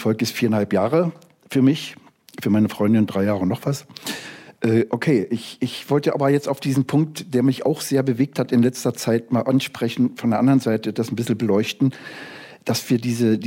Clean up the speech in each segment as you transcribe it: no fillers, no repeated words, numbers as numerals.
Volkes 4,5 Jahre für mich, für meine Freundin 3 Jahre und noch was. Okay, ich wollte aber jetzt auf diesen Punkt, der mich auch sehr bewegt hat in letzter Zeit, mal ansprechen, von der anderen Seite das ein bisschen beleuchten, dass wir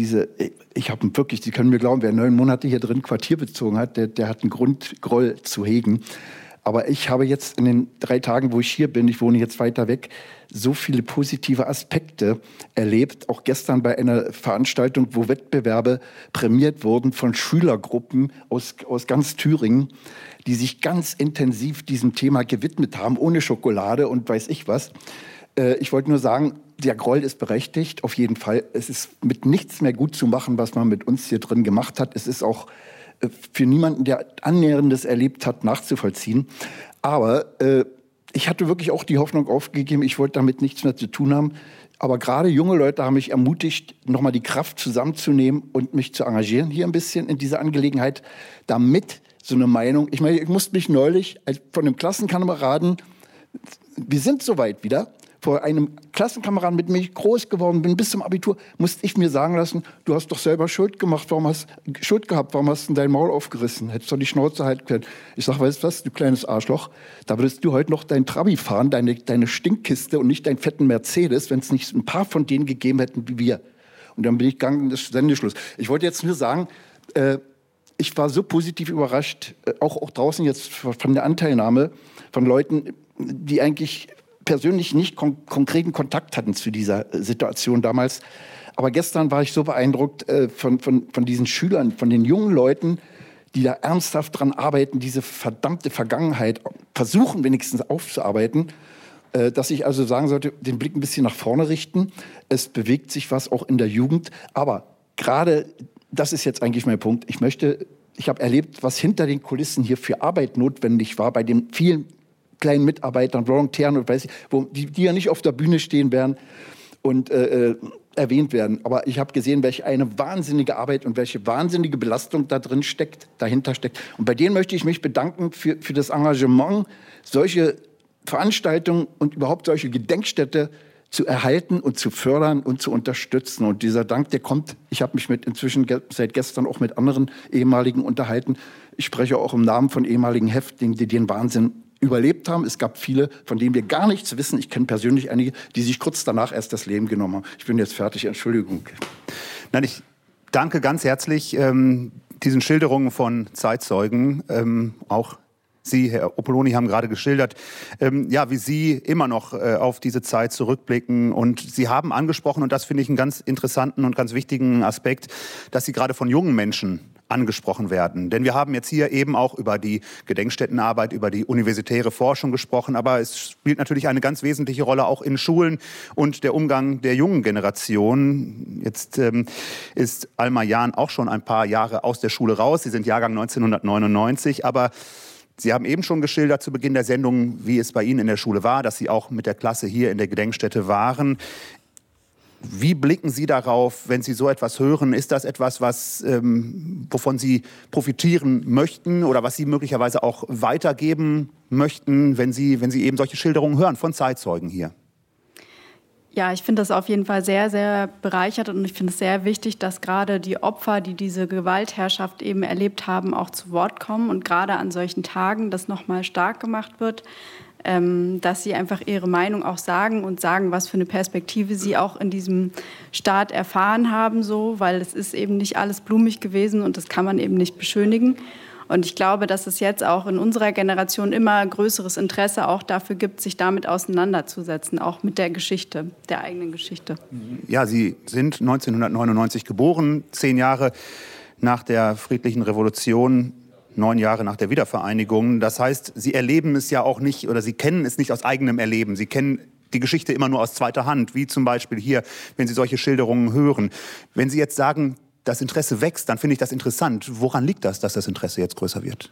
ich habe wirklich, Sie können mir glauben, wer 9 Monate hier drin Quartier bezogen hat, der hat einen Grund, Groll zu hegen. Aber ich habe jetzt in den 3 Tagen, wo ich hier bin, ich wohne jetzt weiter weg, so viele positive Aspekte erlebt. Auch gestern bei einer Veranstaltung, wo Wettbewerbe prämiert wurden von Schülergruppen aus ganz Thüringen, die sich ganz intensiv diesem Thema gewidmet haben, ohne Schokolade und weiß ich was. Ich wollte nur sagen, der Groll ist berechtigt, auf jeden Fall. Es ist mit nichts mehr gut zu machen, was man mit uns hier drin gemacht hat. Es ist auch für niemanden, der Annäherndes erlebt hat, nachzuvollziehen. Aber ich hatte wirklich auch die Hoffnung aufgegeben, ich wollte damit nichts mehr zu tun haben. Aber gerade junge Leute haben mich ermutigt, nochmal die Kraft zusammenzunehmen und mich zu engagieren hier ein bisschen in dieser Angelegenheit, damit so eine Meinung, ich meine, ich musste mich neulich von einem Klassenkameraden, wir sind soweit wieder, vor einem Klassenkameraden, mit dem ich groß geworden bin, bis zum Abitur, musste ich mir sagen lassen, du hast doch selber Schuld gehabt, warum hast du dein Maul aufgerissen? Hättest doch die Schnauze halten können. Ich sag, weißt du was, du kleines Arschloch, da würdest du heute noch dein Trabi fahren, deine Stinkkiste und nicht deinen fetten Mercedes, wenn es nicht ein paar von denen gegeben hätten wie wir. Und dann bin ich gegangen, das ist Sendeschluss. Ich wollte jetzt nur sagen, ich war so positiv überrascht, auch draußen jetzt von der Anteilnahme von Leuten, die eigentlich persönlich nicht konkreten Kontakt hatten zu dieser Situation damals. Aber gestern war ich so beeindruckt von diesen Schülern, von den jungen Leuten, die da ernsthaft dran arbeiten, diese verdammte Vergangenheit versuchen wenigstens aufzuarbeiten, dass ich also sagen sollte, den Blick ein bisschen nach vorne richten. Es bewegt sich was auch in der Jugend. Aber gerade, das ist jetzt eigentlich mein Punkt, ich habe erlebt, was hinter den Kulissen hier für Arbeit notwendig war bei den vielen kleinen Mitarbeitern, Volontären und weiß ich, die ja nicht auf der Bühne stehen werden und erwähnt werden. Aber ich habe gesehen, welche eine wahnsinnige Arbeit und welche wahnsinnige Belastung dahinter steckt. Und bei denen möchte ich mich bedanken für das Engagement, solche Veranstaltungen und überhaupt solche Gedenkstätte zu erhalten und zu fördern und zu unterstützen. Und dieser Dank, der kommt, ich habe mich inzwischen seit gestern auch mit anderen ehemaligen unterhalten. Ich spreche auch im Namen von ehemaligen Häftlingen, die den Wahnsinn überlebt haben. Es gab viele, von denen wir gar nichts wissen. Ich kenne persönlich einige, die sich kurz danach erst das Leben genommen haben. Ich bin jetzt fertig, Entschuldigung. Nein, ich danke ganz herzlich diesen Schilderungen von Zeitzeugen, auch Sie, Herr Opoloni, haben gerade geschildert, wie Sie immer noch auf diese Zeit zurückblicken. Und Sie haben angesprochen, und das finde ich einen ganz interessanten und ganz wichtigen Aspekt, dass Sie gerade von jungen Menschen angesprochen werden. Denn wir haben jetzt hier eben auch über die Gedenkstättenarbeit, über die universitäre Forschung gesprochen, aber es spielt natürlich eine ganz wesentliche Rolle auch in Schulen und der Umgang der jungen Generation. Jetzt ist Alma Jahn auch schon ein paar Jahre aus der Schule raus. Sie sind Jahrgang 1999, aber Sie haben eben schon geschildert zu Beginn der Sendung, wie es bei Ihnen in der Schule war, dass Sie auch mit der Klasse hier in der Gedenkstätte waren. Wie blicken Sie darauf, wenn Sie so etwas hören? Ist das etwas, wovon Sie profitieren möchten oder was Sie möglicherweise auch weitergeben möchten, wenn Sie eben solche Schilderungen hören von Zeitzeugen hier? Ja, ich finde das auf jeden Fall sehr, sehr bereichert und ich finde es sehr wichtig, dass gerade die Opfer, die diese Gewaltherrschaft eben erlebt haben, auch zu Wort kommen und gerade an solchen Tagen das nochmal stark gemacht wird, dass sie einfach ihre Meinung auch sagen und sagen, was für eine Perspektive sie auch in diesem Staat erfahren haben, so, weil es ist eben nicht alles blumig gewesen und das kann man eben nicht beschönigen. Und ich glaube, dass es jetzt auch in unserer Generation immer größeres Interesse auch dafür gibt, sich damit auseinanderzusetzen, auch mit der Geschichte, der eigenen Geschichte. Ja, Sie sind 1999 geboren, 10 Jahre nach der friedlichen Revolution, 9 Jahre nach der Wiedervereinigung. Das heißt, Sie erleben es ja auch nicht oder Sie kennen es nicht aus eigenem Erleben. Sie kennen die Geschichte immer nur aus zweiter Hand, wie zum Beispiel hier, wenn Sie solche Schilderungen hören. Wenn Sie jetzt sagen, das Interesse wächst, dann finde ich das interessant. Woran liegt das, dass das Interesse jetzt größer wird?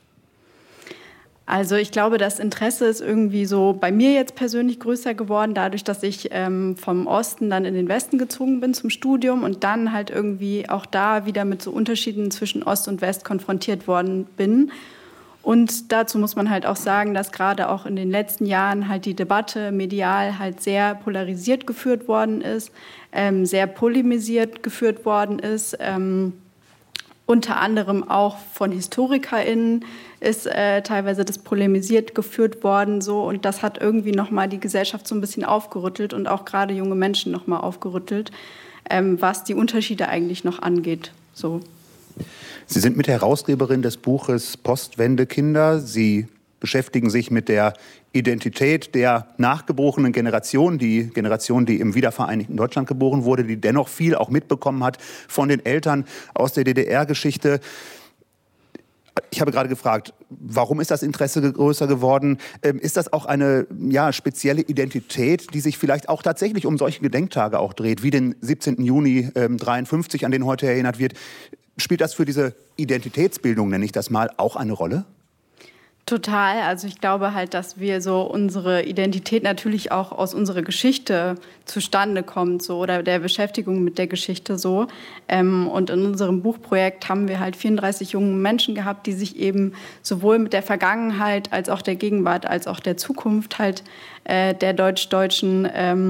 Also ich glaube, das Interesse ist irgendwie so bei mir jetzt persönlich größer geworden, dadurch, dass ich vom Osten dann in den Westen gezogen bin zum Studium und dann halt irgendwie auch da wieder mit so Unterschieden zwischen Ost und West konfrontiert worden bin. Und dazu muss man halt auch sagen, dass gerade auch in den letzten Jahren halt die Debatte medial halt sehr polarisiert geführt worden ist, sehr polemisiert geführt worden ist. unter anderem auch von HistorikerInnen ist teilweise das polemisiert geführt worden. So. Und das hat irgendwie nochmal die Gesellschaft so ein bisschen aufgerüttelt und auch gerade junge Menschen nochmal aufgerüttelt, was die Unterschiede eigentlich noch angeht. So. Sie sind Mitherausgeberin des Buches Postwendekinder. Sie beschäftigen sich mit der Identität der nachgeborenen Generation, die Generation, die im wiedervereinigten Deutschland geboren wurde, die dennoch viel auch mitbekommen hat von den Eltern aus der DDR-Geschichte. Ich habe gerade gefragt, warum ist das Interesse größer geworden? Ist das auch eine spezielle Identität, die sich vielleicht auch tatsächlich um solche Gedenktage auch dreht, wie den 17. Juni 1953, an den heute erinnert wird? Spielt das für diese Identitätsbildung, nenne ich das mal, auch eine Rolle? Total. Also ich glaube halt, dass wir so unsere Identität natürlich auch aus unserer Geschichte zustande kommt, so, oder der Beschäftigung mit der Geschichte so. Und in unserem Buchprojekt haben wir halt 34 junge Menschen gehabt, die sich eben sowohl mit der Vergangenheit als auch der Gegenwart als auch der Zukunft halt der deutsch-deutschen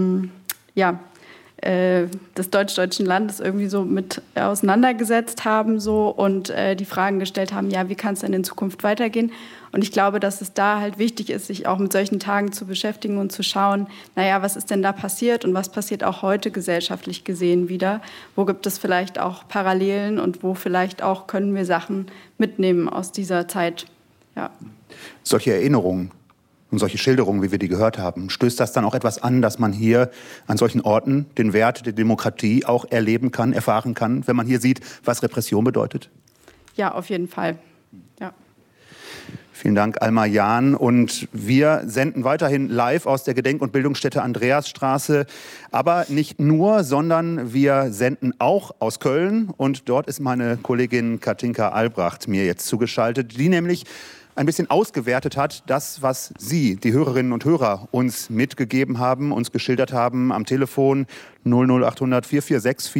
des deutsch-deutschen Landes irgendwie so mit auseinandergesetzt haben so und die Fragen gestellt haben, ja, wie kann es denn in Zukunft weitergehen? Und ich glaube, dass es da halt wichtig ist, sich auch mit solchen Tagen zu beschäftigen und zu schauen, naja, was ist denn da passiert und was passiert auch heute gesellschaftlich gesehen wieder? Wo gibt es vielleicht auch Parallelen und wo vielleicht auch können wir Sachen mitnehmen aus dieser Zeit? Ja. Solche Erinnerungen und solche Schilderungen, wie wir die gehört haben, stößt das dann auch etwas an, dass man hier an solchen Orten den Wert der Demokratie auch erleben kann, erfahren kann, wenn man hier sieht, was Repression bedeutet? Ja, auf jeden Fall. Ja. Vielen Dank, Alma Jahn. Und wir senden weiterhin live aus der Gedenk- und Bildungsstätte Andreasstraße. Aber nicht nur, sondern wir senden auch aus Köln. Und dort ist meine Kollegin Katinka Albrecht mir jetzt zugeschaltet, die nämlich ein bisschen ausgewertet hat, das, was Sie, die Hörerinnen und Hörer, uns mitgegeben haben, uns geschildert haben am Telefon 00800 4464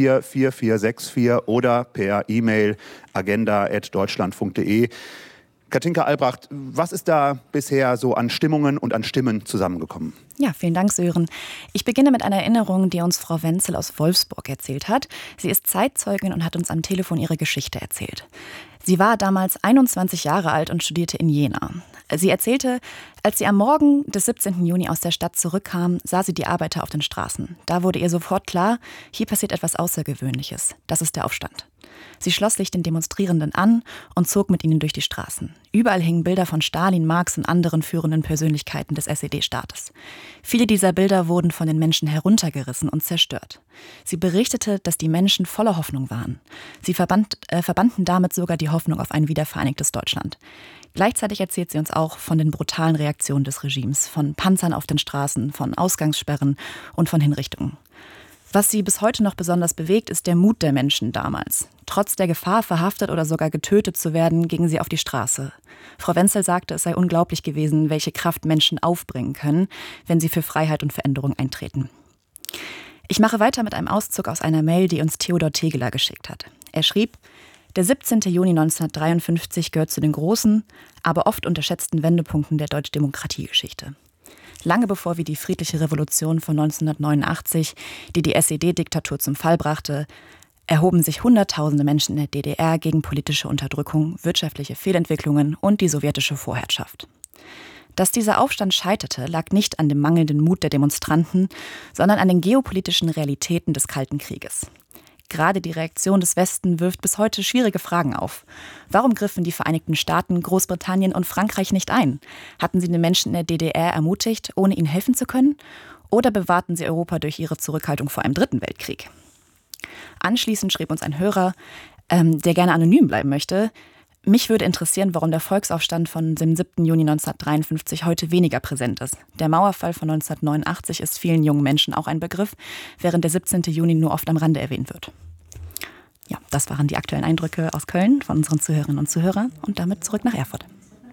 4464 oder per E-Mail agenda@deutschlandfunk.de. Katinka Albrecht, was ist da bisher so an Stimmungen und an Stimmen zusammengekommen? Ja, vielen Dank, Sören. Ich beginne mit einer Erinnerung, die uns Frau Wenzel aus Wolfsburg erzählt hat. Sie ist Zeitzeugin und hat uns am Telefon ihre Geschichte erzählt. Sie war damals 21 Jahre alt und studierte in Jena. Sie erzählte, als sie am Morgen des 17. Juni aus der Stadt zurückkam, sah sie die Arbeiter auf den Straßen. Da wurde ihr sofort klar, hier passiert etwas Außergewöhnliches. Das ist der Aufstand. Sie schloss sich den Demonstrierenden an und zog mit ihnen durch die Straßen. Überall hingen Bilder von Stalin, Marx und anderen führenden Persönlichkeiten des SED-Staates. Viele dieser Bilder wurden von den Menschen heruntergerissen und zerstört. Sie berichtete, dass die Menschen voller Hoffnung waren. Sie verbanden damit sogar die Hoffnung auf ein wiedervereinigtes Deutschland. Gleichzeitig erzählt sie uns auch von den brutalen Reaktionen des Regimes, von Panzern auf den Straßen, von Ausgangssperren und von Hinrichtungen. Was sie bis heute noch besonders bewegt, ist der Mut der Menschen damals. Trotz der Gefahr, verhaftet oder sogar getötet zu werden, gingen sie auf die Straße. Frau Wenzel sagte, es sei unglaublich gewesen, welche Kraft Menschen aufbringen können, wenn sie für Freiheit und Veränderung eintreten. Ich mache weiter mit einem Auszug aus einer Mail, die uns Theodor Tegeler geschickt hat. Er schrieb: Der 17. Juni 1953 gehört zu den großen, aber oft unterschätzten Wendepunkten der Deutschdemokratiegeschichte. Lange bevor wir die friedliche Revolution von 1989, die die SED-Diktatur zum Fall brachte, erhoben sich Hunderttausende Menschen in der DDR gegen politische Unterdrückung, wirtschaftliche Fehlentwicklungen und die sowjetische Vorherrschaft. Dass dieser Aufstand scheiterte, lag nicht an dem mangelnden Mut der Demonstranten, sondern an den geopolitischen Realitäten des Kalten Krieges. Gerade die Reaktion des Westen wirft bis heute schwierige Fragen auf. Warum griffen die Vereinigten Staaten, Großbritannien und Frankreich nicht ein? Hatten sie den Menschen in der DDR ermutigt, ohne ihnen helfen zu können? Oder bewahrten sie Europa durch ihre Zurückhaltung vor einem Dritten Weltkrieg? Anschließend schrieb uns ein Hörer, der gerne anonym bleiben möchte: Mich würde interessieren, warum der Volksaufstand von dem 7. Juni 1953 heute weniger präsent ist. Der Mauerfall von 1989 ist vielen jungen Menschen auch ein Begriff, während der 17. Juni nur oft am Rande erwähnt wird. Ja, das waren die aktuellen Eindrücke aus Köln von unseren Zuhörerinnen und Zuhörern und damit zurück nach Erfurt.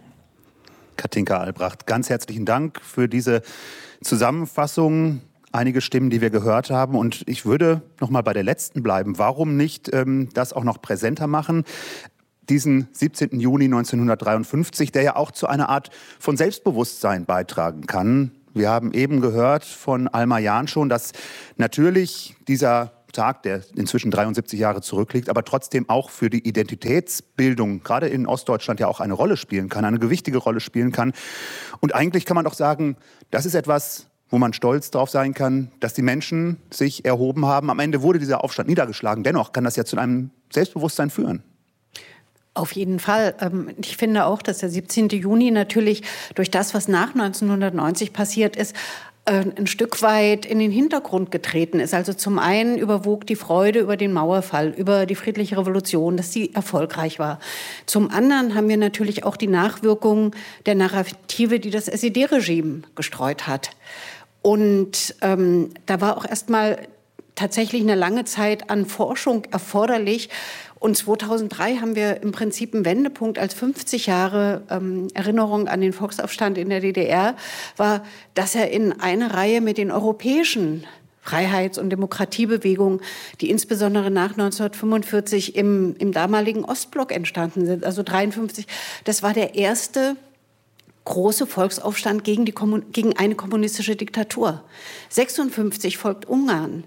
Katinka Albrecht, ganz herzlichen Dank für diese Zusammenfassung. Einige Stimmen, die wir gehört haben. Und ich würde noch mal bei der letzten bleiben. Warum nicht das auch noch präsenter machen? Diesen 17. Juni 1953, der ja auch zu einer Art von Selbstbewusstsein beitragen kann. Wir haben eben gehört von Alma Jahn schon, dass natürlich dieser Tag, der inzwischen 73 Jahre zurückliegt, aber trotzdem auch für die Identitätsbildung, gerade in Ostdeutschland, ja auch eine Rolle spielen kann, eine gewichtige Rolle spielen kann. Und eigentlich kann man doch sagen, das ist etwas, wo man stolz drauf sein kann, dass die Menschen sich erhoben haben. Am Ende wurde dieser Aufstand niedergeschlagen. Dennoch kann das ja zu einem Selbstbewusstsein führen. Auf jeden Fall. Ich finde auch, dass der 17. Juni natürlich durch das, was nach 1990 passiert ist, ein Stück weit in den Hintergrund getreten ist. Also zum einen überwog die Freude über den Mauerfall, über die friedliche Revolution, dass sie erfolgreich war. Zum anderen haben wir natürlich auch die Nachwirkungen der Narrative, die das SED-Regime gestreut hat. Und da war auch erstmal tatsächlich eine lange Zeit an Forschung erforderlich. Und 2003 haben wir im Prinzip einen Wendepunkt, als 50 Jahre Erinnerung an den Volksaufstand in der DDR war, dass er in eine Reihe mit den europäischen Freiheits- und Demokratiebewegungen, die insbesondere nach 1945 im damaligen Ostblock entstanden sind, also 1953, das war der erste große Volksaufstand gegen eine kommunistische Diktatur. 1956 folgt Ungarn.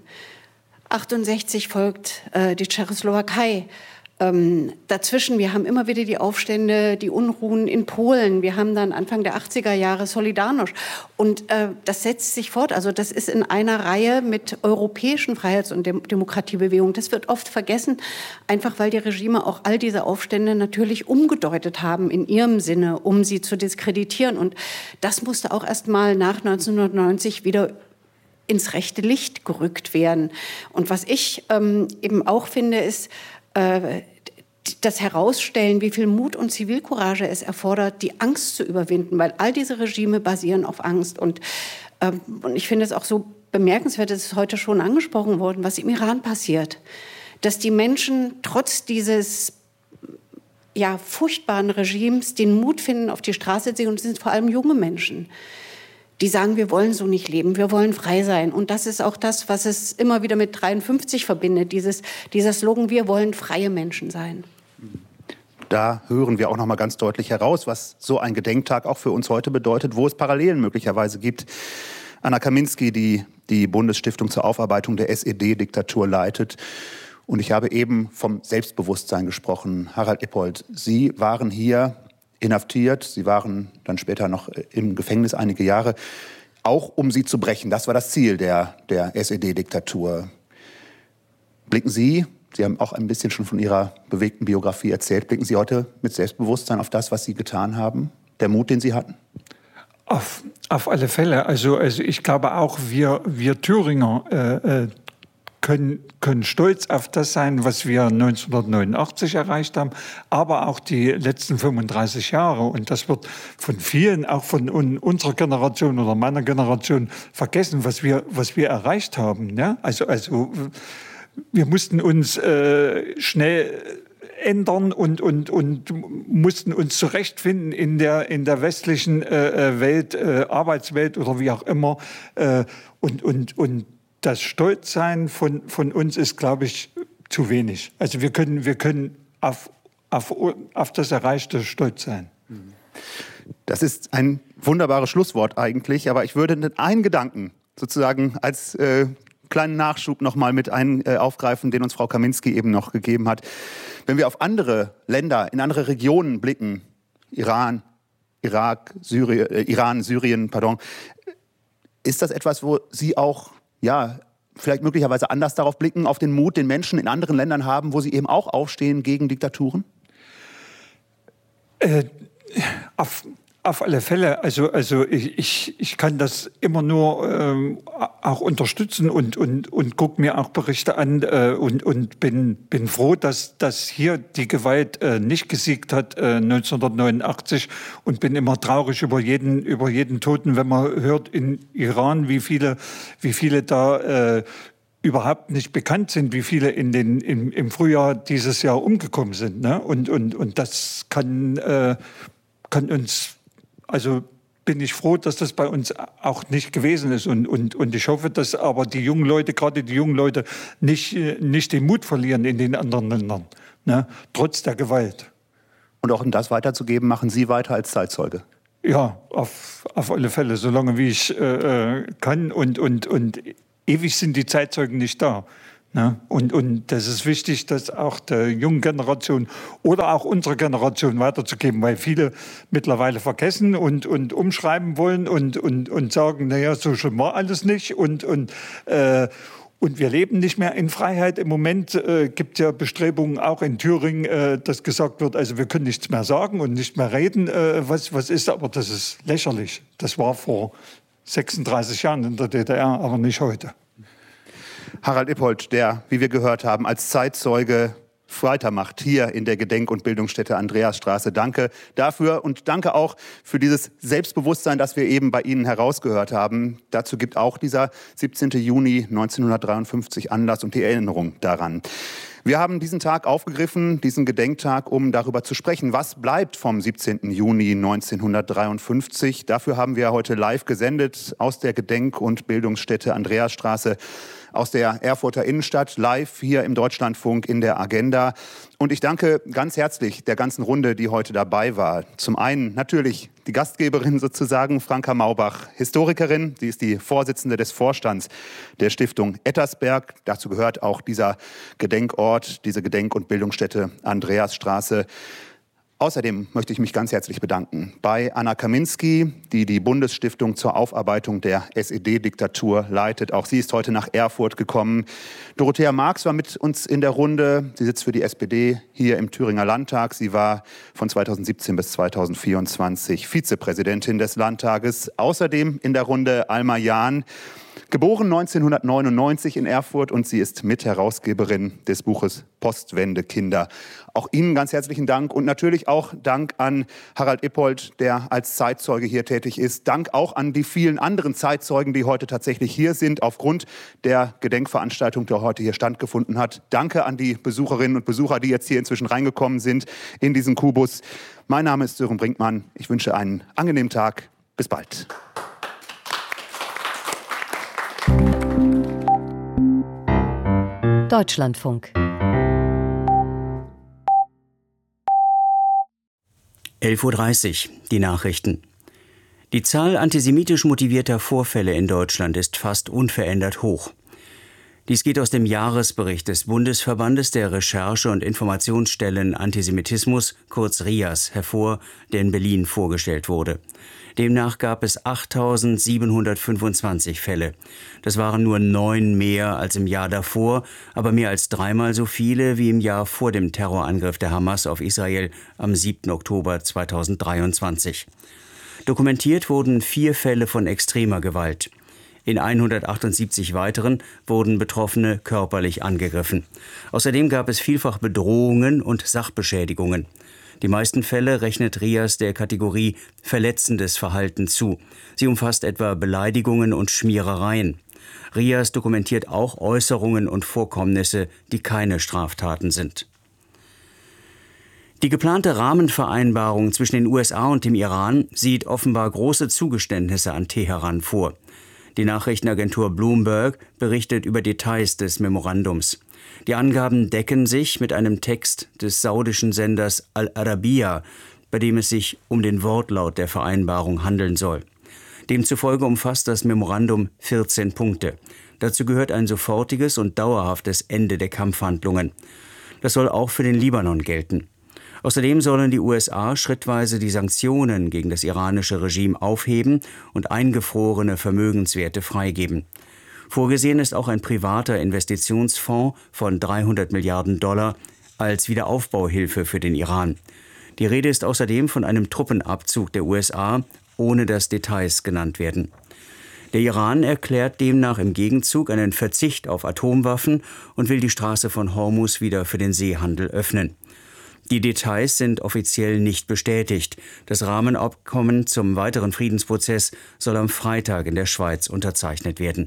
1968 folgt die Tschechoslowakei. Dazwischen, wir haben immer wieder die Aufstände, die Unruhen in Polen. Wir haben dann Anfang der 80er Jahre Solidarność. Und das setzt sich fort. Also das ist in einer Reihe mit europäischen Freiheits- und Demokratiebewegungen. Das wird oft vergessen, einfach weil die Regime auch all diese Aufstände natürlich umgedeutet haben in ihrem Sinne, um sie zu diskreditieren. Und das musste auch erst mal nach 1990 wieder ins rechte Licht gerückt werden. Und was ich eben auch finde, ist das Herausstellen, wie viel Mut und Zivilcourage es erfordert, die Angst zu überwinden, weil all diese Regime basieren auf Angst. Und ich finde es auch so bemerkenswert, es ist heute schon angesprochen worden, was im Iran passiert, dass die Menschen trotz dieses furchtbaren Regimes den Mut finden, auf die Straße zu gehen, und es sind vor allem junge Menschen, die sagen, wir wollen so nicht leben, wir wollen frei sein. Und das ist auch das, was es immer wieder mit 53 verbindet, dieser Slogan, wir wollen freie Menschen sein. Da hören wir auch noch mal ganz deutlich heraus, was so ein Gedenktag auch für uns heute bedeutet, wo es Parallelen möglicherweise gibt. Anna Kaminski, die die Bundesstiftung zur Aufarbeitung der SED-Diktatur leitet. Und ich habe eben vom Selbstbewusstsein gesprochen. Harald Ippold, Sie waren hier inhaftiert. Sie waren dann später noch im Gefängnis einige Jahre, auch um sie zu brechen. Das war das Ziel der SED-Diktatur. Blicken Sie haben auch ein bisschen schon von Ihrer bewegten Biografie erzählt, blicken Sie heute mit Selbstbewusstsein auf das, was Sie getan haben? Der Mut, den Sie hatten? Auf alle Fälle. Also ich glaube auch, wir Thüringer können stolz auf das sein, was wir 1989 erreicht haben, aber auch die letzten 35 Jahre. Und das wird von vielen, auch von unserer Generation oder meiner Generation, vergessen, was wir erreicht haben. Ja? Also wir mussten uns schnell ändern und mussten uns zurechtfinden in der westlichen Welt, Arbeitswelt oder wie auch immer. Und das Stolzsein von uns ist, glaube ich, zu wenig. Also wir können auf das Erreichte stolz sein. Das ist ein wunderbares Schlusswort eigentlich, aber ich würde einen Gedanken sozusagen als kleinen Nachschub noch mal mit aufgreifen, den uns Frau Kaminski eben noch gegeben hat. Wenn wir auf andere Länder, in andere Regionen blicken, Iran, Syrien, ist das etwas, wo Sie auch vielleicht möglicherweise anders darauf blicken, auf den Mut, den Menschen in anderen Ländern haben, wo sie eben auch aufstehen gegen Diktaturen? Auf alle Fälle. Also ich kann das immer nur auch unterstützen und gucke mir auch Berichte an und bin froh, dass hier die Gewalt nicht gesiegt hat 1989 und bin immer traurig über jeden Toten, wenn man hört in Iran, wie viele da überhaupt nicht bekannt sind, wie viele im Frühjahr dieses Jahr umgekommen sind. Ne? Und das kann uns, also bin ich froh, dass das bei uns auch nicht gewesen ist. Und ich hoffe, dass aber gerade die jungen Leute, nicht den Mut verlieren in den anderen Ländern, ne? Trotz der Gewalt. Und auch um das weiterzugeben, machen Sie weiter als Zeitzeuge? Ja, auf alle Fälle, solange wie ich kann. Und ewig sind die Zeitzeugen nicht da. Ne? Und das ist wichtig, das auch der jungen Generation oder auch unserer Generation weiterzugeben, weil viele mittlerweile vergessen und umschreiben wollen und sagen, naja, so schlimm war alles nicht und wir leben nicht mehr in Freiheit. Im Moment gibt es ja Bestrebungen auch in Thüringen, dass gesagt wird, also wir können nichts mehr sagen und nicht mehr reden, was ist, aber das ist lächerlich. Das war vor 36 Jahren in der DDR, aber nicht heute. Harald Ippold, der, wie wir gehört haben, als Zeitzeuge weitermacht hier in der Gedenk- und Bildungsstätte Andreasstraße. Danke dafür und danke auch für dieses Selbstbewusstsein, das wir eben bei Ihnen herausgehört haben. Dazu gibt auch dieser 17. Juni 1953 Anlass und die Erinnerung daran. Wir haben diesen Tag aufgegriffen, diesen Gedenktag, um darüber zu sprechen, was bleibt vom 17. Juni 1953. Dafür haben wir heute live gesendet aus der Gedenk- und Bildungsstätte Andreasstraße, aus der Erfurter Innenstadt, live hier im Deutschlandfunk in der Agenda. Und ich danke ganz herzlich der ganzen Runde, die heute dabei war. Zum einen natürlich die Gastgeberin sozusagen, Franka Maubach, Historikerin. Sie ist die Vorsitzende des Vorstands der Stiftung Ettersberg. Dazu gehört auch dieser Gedenkort, diese Gedenk- und Bildungsstätte Andreasstraße. Außerdem möchte ich mich ganz herzlich bedanken bei Anna Kaminski, die die Bundesstiftung zur Aufarbeitung der SED-Diktatur leitet. Auch sie ist heute nach Erfurt gekommen. Dorothea Marx war mit uns in der Runde. Sie sitzt für die SPD hier im Thüringer Landtag. Sie war von 2017 bis 2024 Vizepräsidentin des Landtages. Außerdem in der Runde Alma Jahn, geboren 1999 in Erfurt, und sie ist Mitherausgeberin des Buches Postwende Kinder. Auch Ihnen ganz herzlichen Dank und natürlich auch Dank an Harald Ippold, der als Zeitzeuge hier tätig ist. Dank auch an die vielen anderen Zeitzeugen, die heute tatsächlich hier sind, aufgrund der Gedenkveranstaltung, die heute hier stattgefunden hat. Danke an die Besucherinnen und Besucher, die jetzt hier inzwischen reingekommen sind in diesen Kubus. Mein Name ist Sören Brinkmann. Ich wünsche einen angenehmen Tag. Bis bald. Deutschlandfunk. 11:30 Uhr, die Nachrichten. Die Zahl antisemitisch motivierter Vorfälle in Deutschland ist fast unverändert hoch. Dies geht aus dem Jahresbericht des Bundesverbandes der Recherche- und Informationsstellen Antisemitismus, kurz RIAS, hervor, der in Berlin vorgestellt wurde. Demnach gab es 8.725 Fälle. Das waren nur 9 mehr als im Jahr davor, aber mehr als 3-mal so viele wie im Jahr vor dem Terrorangriff der Hamas auf Israel am 7. Oktober 2023. Dokumentiert wurden 4 Fälle von extremer Gewalt. In 178 weiteren wurden Betroffene körperlich angegriffen. Außerdem gab es vielfach Bedrohungen und Sachbeschädigungen. Die meisten Fälle rechnet RIAS der Kategorie verletzendes Verhalten zu. Sie umfasst etwa Beleidigungen und Schmierereien. RIAS dokumentiert auch Äußerungen und Vorkommnisse, die keine Straftaten sind. Die geplante Rahmenvereinbarung zwischen den USA und dem Iran sieht offenbar große Zugeständnisse an Teheran vor. Die Nachrichtenagentur Bloomberg berichtet über Details des Memorandums. Die Angaben decken sich mit einem Text des saudischen Senders Al Arabiya, bei dem es sich um den Wortlaut der Vereinbarung handeln soll. Demzufolge umfasst das Memorandum 14 Punkte. Dazu gehört ein sofortiges und dauerhaftes Ende der Kampfhandlungen. Das soll auch für den Libanon gelten. Außerdem sollen die USA schrittweise die Sanktionen gegen das iranische Regime aufheben und eingefrorene Vermögenswerte freigeben. Vorgesehen ist auch ein privater Investitionsfonds von $300 Milliarden als Wiederaufbauhilfe für den Iran. Die Rede ist außerdem von einem Truppenabzug der USA, ohne dass Details genannt werden. Der Iran erklärt demnach im Gegenzug einen Verzicht auf Atomwaffen und will die Straße von Hormuz wieder für den Seehandel öffnen. Die Details sind offiziell nicht bestätigt. Das Rahmenabkommen zum weiteren Friedensprozess soll am Freitag in der Schweiz unterzeichnet werden.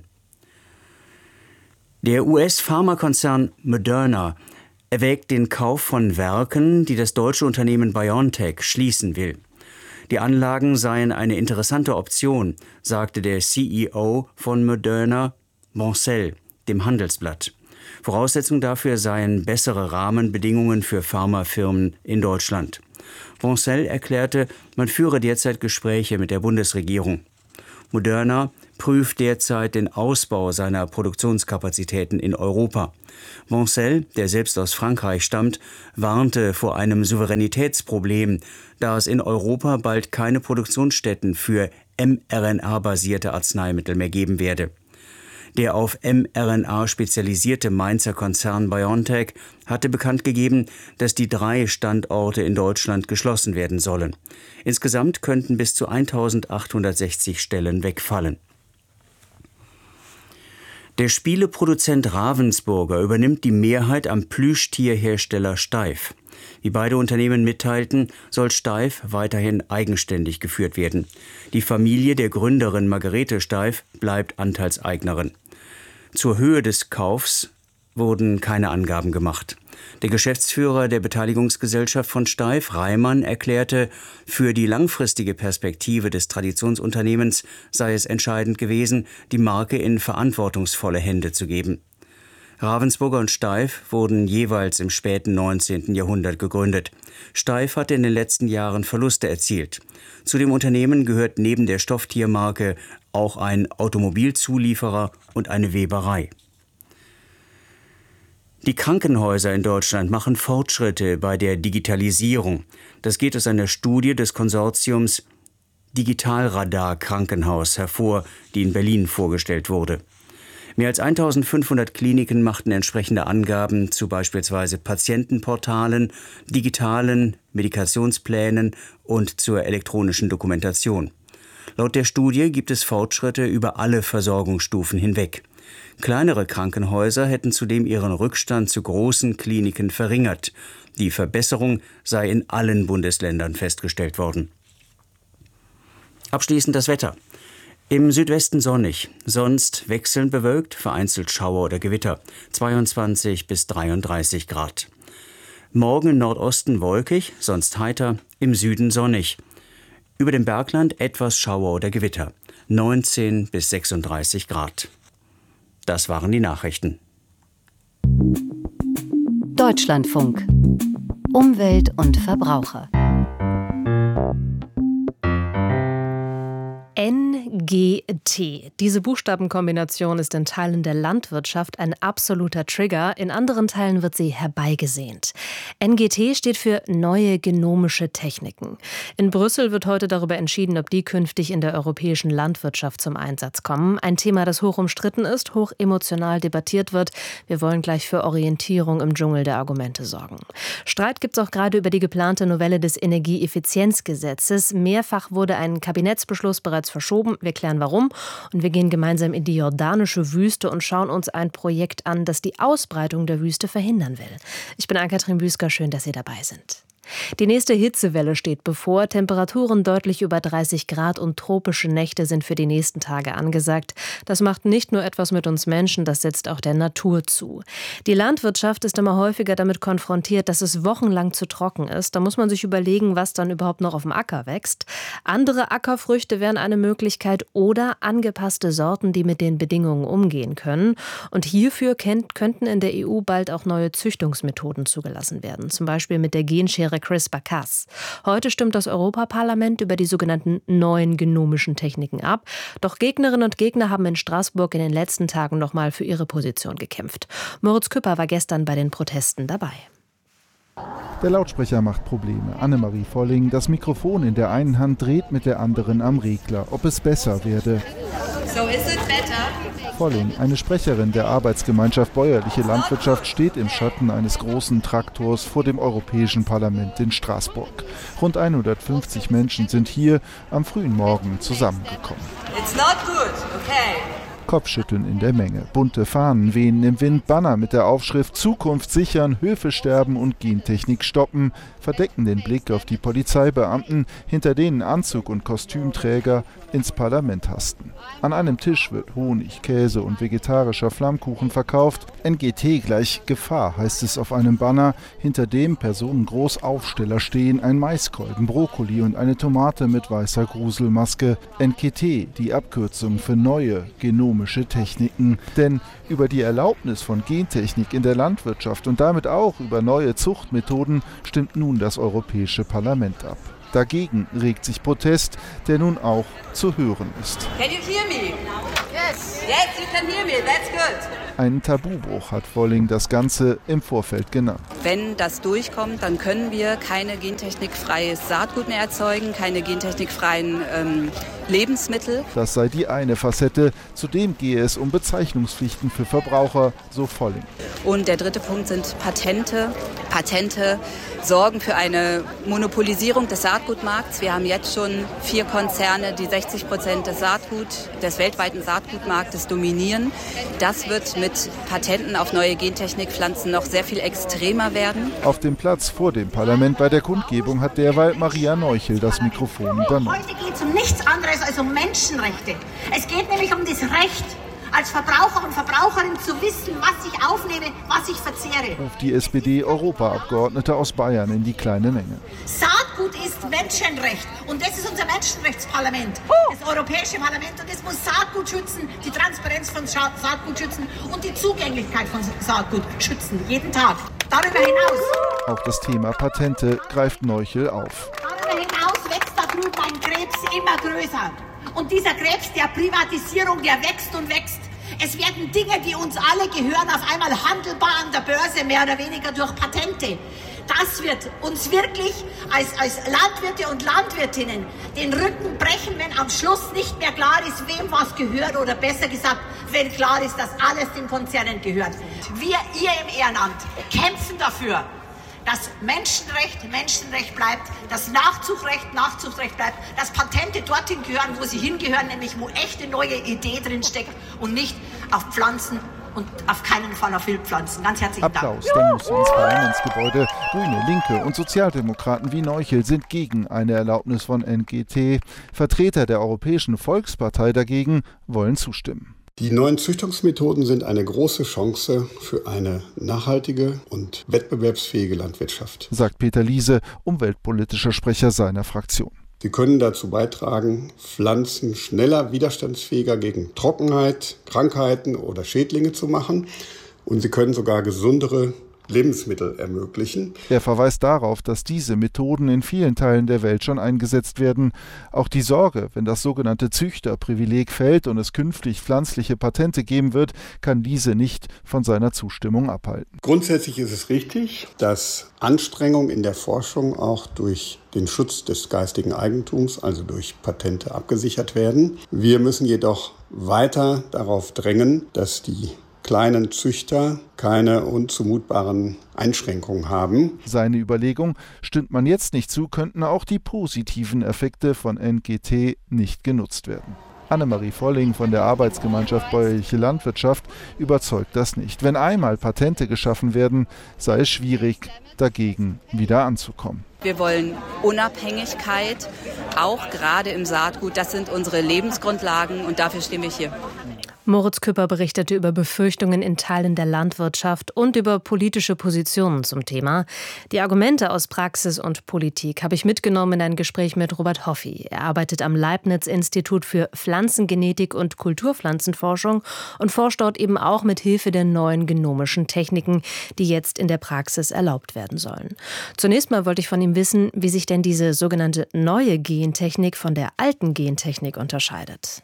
Der US-Pharmakonzern Moderna erwägt den Kauf von Werken, die das deutsche Unternehmen BioNTech schließen will. Die Anlagen seien eine interessante Option, sagte der CEO von Moderna, Boncel, dem Handelsblatt. Voraussetzung dafür seien bessere Rahmenbedingungen für Pharmafirmen in Deutschland. Boncel erklärte, man führe derzeit Gespräche mit der Bundesregierung. Moderna prüft derzeit den Ausbau seiner Produktionskapazitäten in Europa. Moncel, der selbst aus Frankreich stammt, warnte vor einem Souveränitätsproblem, da es in Europa bald keine Produktionsstätten für mRNA-basierte Arzneimittel mehr geben werde. Der auf mRNA spezialisierte Mainzer Konzern BioNTech hatte bekannt gegeben, dass die 3 Standorte in Deutschland geschlossen werden sollen. Insgesamt könnten bis zu 1860 Stellen wegfallen. Der Spieleproduzent Ravensburger übernimmt die Mehrheit am Plüschtierhersteller Steiff. Wie beide Unternehmen mitteilten, soll Steiff weiterhin eigenständig geführt werden. Die Familie der Gründerin Margarete Steiff bleibt Anteilseignerin. Zur Höhe des Kaufs wurden keine Angaben gemacht. Der Geschäftsführer der Beteiligungsgesellschaft von Steiff, Reimann, erklärte, für die langfristige Perspektive des Traditionsunternehmens sei es entscheidend gewesen, die Marke in verantwortungsvolle Hände zu geben. Ravensburger und Steiff wurden jeweils im späten 19. Jahrhundert gegründet. Steiff hatte in den letzten Jahren Verluste erzielt. Zu dem Unternehmen gehört neben der Stofftiermarke auch ein Automobilzulieferer und eine Weberei. Die Krankenhäuser in Deutschland machen Fortschritte bei der Digitalisierung. Das geht aus einer Studie des Konsortiums Digitalradar Krankenhaus hervor, die in Berlin vorgestellt wurde. Mehr als 1500 Kliniken machten entsprechende Angaben zu beispielsweise Patientenportalen, digitalen Medikationsplänen und zur elektronischen Dokumentation. Laut der Studie gibt es Fortschritte über alle Versorgungsstufen hinweg. Kleinere Krankenhäuser hätten zudem ihren Rückstand zu großen Kliniken verringert. Die Verbesserung sei in allen Bundesländern festgestellt worden. Abschließend das Wetter. Im Südwesten sonnig, sonst wechselnd bewölkt, vereinzelt Schauer oder Gewitter, 22 bis 33 Grad. Morgen im Nordosten wolkig, sonst heiter, im Süden sonnig. Über dem Bergland etwas Schauer oder Gewitter, 19 bis 36 Grad. Das waren die Nachrichten. Deutschlandfunk. Umwelt und Verbraucher. NGT. Diese Buchstabenkombination ist in Teilen der Landwirtschaft ein absoluter Trigger, in anderen Teilen wird sie herbeigesehnt. NGT steht für neue genomische Techniken. In Brüssel wird heute darüber entschieden, ob die künftig in der europäischen Landwirtschaft zum Einsatz kommen. Ein Thema, das hoch umstritten ist, hoch emotional debattiert wird. Wir wollen gleich für Orientierung im Dschungel der Argumente sorgen. Streit gibt es auch gerade über die geplante Novelle des Energieeffizienzgesetzes. Mehrfach wurde ein Kabinettsbeschluss bereits verschoben. Wir klären warum und wir gehen gemeinsam in die jordanische Wüste und schauen uns ein Projekt an, das die Ausbreitung der Wüste verhindern will. Ich bin Ann-Kathrin Büsker, schön, dass Sie dabei sind. Die nächste Hitzewelle steht bevor. Temperaturen deutlich über 30 Grad und tropische Nächte sind für die nächsten Tage angesagt. Das macht nicht nur etwas mit uns Menschen, das setzt auch der Natur zu. Die Landwirtschaft ist immer häufiger damit konfrontiert, dass es wochenlang zu trocken ist. Da muss man sich überlegen, was dann überhaupt noch auf dem Acker wächst. Andere Ackerfrüchte wären eine Möglichkeit oder angepasste Sorten, die mit den Bedingungen umgehen können. Und hierfür könnten in der EU bald auch neue Züchtungsmethoden zugelassen werden. Zum Beispiel mit der Genschere CRISPR-Cas. Heute stimmt das Europaparlament über die sogenannten neuen genomischen Techniken ab. Doch Gegnerinnen und Gegner haben in Straßburg in den letzten Tagen nochmal für ihre Position gekämpft. Moritz Küpper war gestern bei den Protesten dabei. Der Lautsprecher macht Probleme. Annemarie Volling, das Mikrofon in der einen Hand, dreht mit der anderen am Regler, ob es besser werde. So is it better? Volling, eine Sprecherin der Arbeitsgemeinschaft Bäuerliche Landwirtschaft, steht im Schatten eines großen Traktors vor dem Europäischen Parlament in Straßburg. Rund 150 Menschen sind hier am frühen Morgen zusammengekommen. It's not good, okay. Kopfschütteln in der Menge. Bunte Fahnen wehen im Wind, Banner mit der Aufschrift Zukunft sichern, Höfe sterben und Gentechnik stoppen, verdecken den Blick auf die Polizeibeamten, hinter denen Anzug- und Kostümträger ins Parlament hasten. An einem Tisch wird Honig, Käse und vegetarischer Flammkuchen verkauft. NGT gleich Gefahr, heißt es auf einem Banner, hinter dem personengroß Aufsteller stehen, ein Maiskolben, Brokkoli und eine Tomate mit weißer Gruselmaske. NGT, die Abkürzung für neue genomische Techniken. Denn über die Erlaubnis von Gentechnik in der Landwirtschaft und damit auch über neue Zuchtmethoden stimmt nun das Europäische Parlament ab. Dagegen regt sich Protest, der nun auch zu hören ist. Can you hear me? Yes. Yes, you can hear me. That's good. Einen Tabubruch hat Volling das Ganze im Vorfeld genannt. Wenn das durchkommt, dann können wir keine gentechnikfreies Saatgut mehr erzeugen, keine gentechnikfreien Lebensmittel. Das sei die eine Facette. Zudem gehe es um Bezeichnungspflichten für Verbraucher, so Volling. Und der dritte Punkt sind Patente. Patente sorgen für eine Monopolisierung des Saatgutmarkts. Wir haben jetzt schon 4 Konzerne, die 60% des weltweiten Saatgutmarktes dominieren. Das wird mit Patenten auf neue Gentechnikpflanzen noch sehr viel extremer werden. Auf dem Platz vor dem Parlament bei der Kundgebung hat derweil Maria Neuchel das Mikrofon übernommen. Heute geht es um nichts anderes als um Menschenrechte. Es geht nämlich um das Recht, als Verbraucher und Verbraucherin zu wissen, was ich aufnehme, was ich verzehre. Ruft die SPD-Europaabgeordnete aus Bayern in die kleine Menge. Saatgut ist Menschenrecht und das ist unser Menschenrechtsparlament, das Europäische Parlament, und es muss Saatgut schützen, die Transparenz von Saatgut schützen und die Zugänglichkeit von Saatgut schützen, jeden Tag. Darüber hinaus. Auch das Thema Patente greift Neuchel auf. Darüber hinaus wächst da drüben ein Krebs immer größer. Und dieser Krebs der Privatisierung, der wächst und wächst. Es werden Dinge, die uns alle gehören, auf einmal handelbar an der Börse, mehr oder weniger durch Patente. Das wird uns wirklich als Landwirte und Landwirtinnen den Rücken brechen, wenn am Schluss nicht mehr klar ist, wem was gehört, oder besser gesagt, wenn klar ist, dass alles den Konzernen gehört. Wir, ihr im Ehrenamt, kämpfen dafür, dass Menschenrecht bleibt, dass Nachzugsrecht bleibt, dass Patente dorthin gehören, wo sie hingehören, nämlich wo echte neue Idee drin steckt und nicht auf Pflanzen und auf keinen Fall auf Wildpflanzen. Ganz herzlichen Applaus, Dank. dann muss ins Parlamentsgebäude. Grüne, Linke und Sozialdemokraten wie Neuchel sind gegen eine Erlaubnis von NGT. Vertreter der Europäischen Volkspartei dagegen wollen zustimmen. Die neuen Züchtungsmethoden sind eine große Chance für eine nachhaltige und wettbewerbsfähige Landwirtschaft, sagt Peter Liese, umweltpolitischer Sprecher seiner Fraktion. Sie können dazu beitragen, Pflanzen schneller widerstandsfähiger gegen Trockenheit, Krankheiten oder Schädlinge zu machen, und sie können sogar gesundere Lebensmittel ermöglichen. Er verweist darauf, dass diese Methoden in vielen Teilen der Welt schon eingesetzt werden. Auch die Sorge, wenn das sogenannte Züchterprivileg fällt und es künftig pflanzliche Patente geben wird, kann Liese nicht von seiner Zustimmung abhalten. Grundsätzlich ist es richtig, dass Anstrengungen in der Forschung auch durch den Schutz des geistigen Eigentums, also durch Patente, abgesichert werden. Wir müssen jedoch weiter darauf drängen, dass die kleinen Züchter keine unzumutbaren Einschränkungen haben. Seine Überlegung, stimmt man jetzt nicht zu, könnten auch die positiven Effekte von NGT nicht genutzt werden. Annemarie Volling von der Arbeitsgemeinschaft Bäuerliche Landwirtschaft überzeugt das nicht. Wenn einmal Patente geschaffen werden, sei es schwierig, dagegen wieder anzukommen. Wir wollen Unabhängigkeit, auch gerade im Saatgut. Das sind unsere Lebensgrundlagen und dafür stehen wir hier. Moritz Küpper berichtete über Befürchtungen in Teilen der Landwirtschaft und über politische Positionen zum Thema. Die Argumente aus Praxis und Politik habe ich mitgenommen in ein Gespräch mit Robert Hoffi. Er arbeitet am Leibniz-Institut für Pflanzengenetik und Kulturpflanzenforschung und forscht dort eben auch mit Hilfe der neuen genomischen Techniken, die jetzt in der Praxis erlaubt werden sollen. Zunächst mal wollte ich von ihm wissen, wie sich denn diese sogenannte neue Gentechnik von der alten Gentechnik unterscheidet.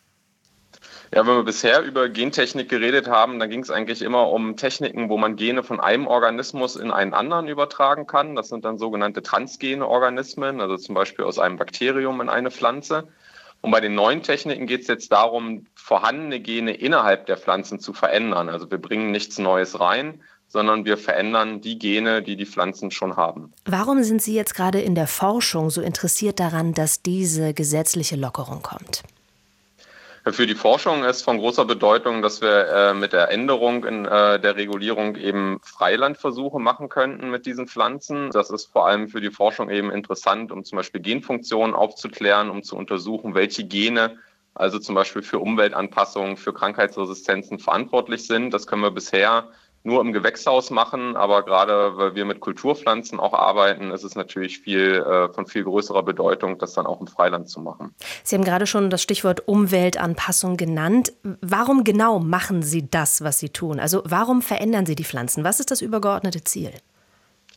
Ja, wenn wir bisher über Gentechnik geredet haben, dann ging es eigentlich immer um Techniken, wo man Gene von einem Organismus in einen anderen übertragen kann. Das sind dann sogenannte transgene Organismen, also zum Beispiel aus einem Bakterium in eine Pflanze. Und bei den neuen Techniken geht es jetzt darum, vorhandene Gene innerhalb der Pflanzen zu verändern. Also wir bringen nichts Neues rein, sondern wir verändern die Gene, die die Pflanzen schon haben. Warum sind Sie jetzt gerade in der Forschung so interessiert daran, dass diese gesetzliche Lockerung kommt? Für die Forschung ist von großer Bedeutung, dass wir mit der Änderung in der Regulierung eben Freilandversuche machen könnten mit diesen Pflanzen. Das ist vor allem für die Forschung eben interessant, um zum Beispiel Genfunktionen aufzuklären, um zu untersuchen, welche Gene also zum Beispiel für Umweltanpassungen, für Krankheitsresistenzen verantwortlich sind. Das können wir bisher nur im Gewächshaus machen, aber gerade weil wir mit Kulturpflanzen auch arbeiten, ist es natürlich von viel größerer Bedeutung, das dann auch im Freiland zu machen. Sie haben gerade schon das Stichwort Umweltanpassung genannt. Warum genau machen Sie das, was Sie tun? Also warum verändern Sie die Pflanzen? Was ist das übergeordnete Ziel?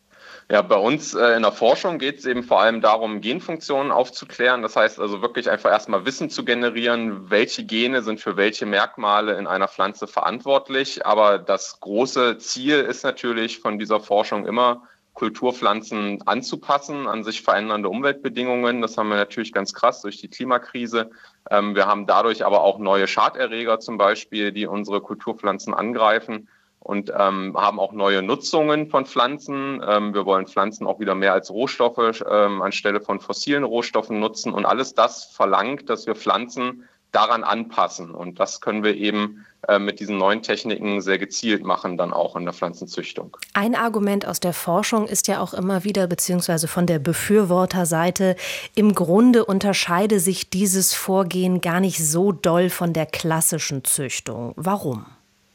Ja, bei uns in der Forschung geht es eben vor allem darum, Genfunktionen aufzuklären. Das heißt also wirklich einfach erstmal Wissen zu generieren, welche Gene sind für welche Merkmale in einer Pflanze verantwortlich. Aber das große Ziel ist natürlich von dieser Forschung immer, Kulturpflanzen anzupassen an sich verändernde Umweltbedingungen. Das haben wir natürlich ganz krass durch die Klimakrise. Wir haben dadurch aber auch neue Schaderreger zum Beispiel, die unsere Kulturpflanzen angreifen. Und haben auch neue Nutzungen von Pflanzen. Wir wollen Pflanzen auch wieder mehr als Rohstoffe anstelle von fossilen Rohstoffen nutzen. Und alles das verlangt, dass wir Pflanzen daran anpassen. Und das können wir eben mit diesen neuen Techniken sehr gezielt machen, dann auch in der Pflanzenzüchtung. Ein Argument aus der Forschung ist ja auch immer wieder, beziehungsweise von der Befürworterseite, im Grunde unterscheide sich dieses Vorgehen gar nicht so doll von der klassischen Züchtung. Warum?